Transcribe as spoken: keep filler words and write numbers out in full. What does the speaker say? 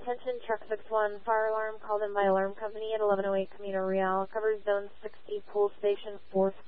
Attention, truck six one, fire alarm called in by alarm company at eleven oh eight Camino Real. Covers zone sixty, pool station four